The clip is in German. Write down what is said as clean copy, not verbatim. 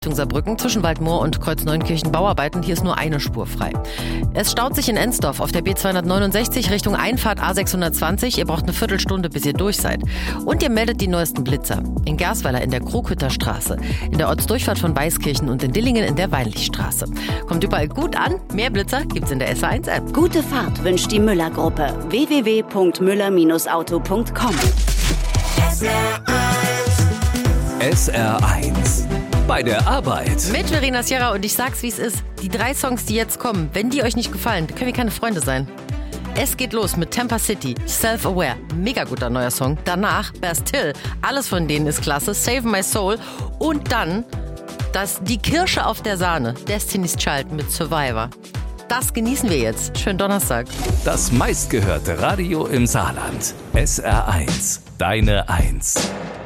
Richtung Saarbrücken zwischen Waldmoor und Kreuz-Neunkirchen Bauarbeiten. Hier ist nur eine Spur frei. Es staut sich in Ensdorf auf der B269 Richtung Einfahrt A620. Ihr braucht eine Viertelstunde, bis ihr durch seid. Und ihr meldet die neuesten Blitzer. In Gersweiler in der Kroghütter Straße, in der Ortsdurchfahrt von Weißkirchen und in Dillingen in der Weinlichstraße. Kommt überall gut an. Mehr Blitzer gibt's in der SR1-App. Gute Fahrt wünscht die Müller-Gruppe. www.müller-auto.com. SR1 bei der Arbeit. Mit Verena Sierra und ich sag's, wie es ist. Die 3 Songs, die jetzt kommen, wenn die euch nicht gefallen, können wir keine Freunde sein. Es geht los mit Tampa City, Self-Aware, mega guter neuer Song. Danach Bastille, alles von denen ist klasse, Save My Soul. Und dann die Kirsche auf der Sahne, Destiny's Child mit Survivor. Das genießen wir jetzt. Schönen Donnerstag. Das meistgehörte Radio im Saarland. SR1, deine 1.